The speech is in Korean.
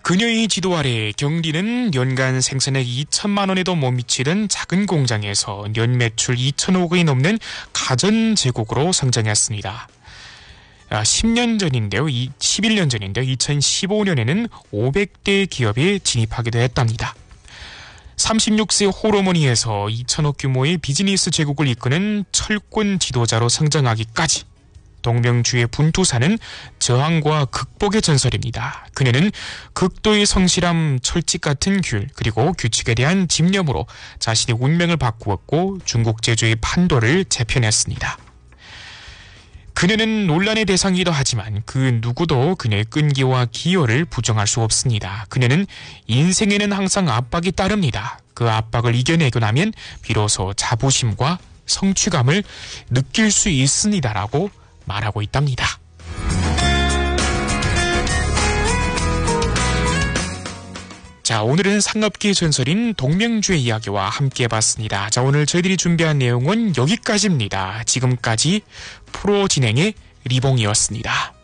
그녀의 지도 아래 경리는 연간 생산액 2천만 원에도 못 미치던 작은 공장에서 년 매출 2천억 원이 넘는 가전 제국으로 성장했습니다. 11년 전인데요. 2015년에는 500대 기업에 진입하기도 했답니다. 36세 홀어머니에서 2천억 규모의 비즈니스 제국을 이끄는 철권 지도자로 성장하기까지 동명주의 분투사는 저항과 극복의 전설입니다. 그녀는 극도의 성실함, 철칙 같은 규율, 그리고 규칙에 대한 집념으로 자신의 운명을 바꾸었고 중국 제조의 판도를 재편했습니다. 그녀는 논란의 대상이기도 하지만 그 누구도 그녀의 끈기와 기여를 부정할 수 없습니다. 그녀는 인생에는 항상 압박이 따릅니다. 그 압박을 이겨내고 나면 비로소 자부심과 성취감을 느낄 수 있습니다라고 말하고 있답니다. 자, 오늘은 상업계의 전설인 동명주의 이야기와 함께 해봤습니다. 자, 오늘 저희들이 준비한 내용은 여기까지입니다. 지금까지 프로 진행의 리봉이었습니다.